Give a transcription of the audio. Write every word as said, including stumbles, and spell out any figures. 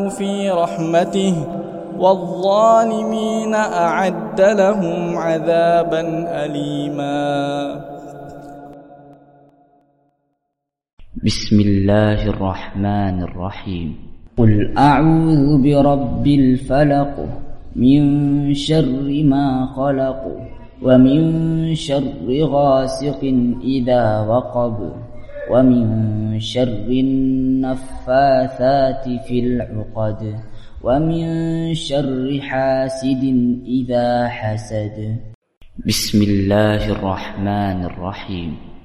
الله في رحمته والظالمين أعد لهم عذابا أليما. بسم الله الرحمن الرحيم. قل أعوذ برب الفلق من شر ما خلق ومن شر غاسق إذا وقب ومن شر النفاثات في العقد ومن شر حاسد إذا حسد. بسم الله الرحمن الرحيم.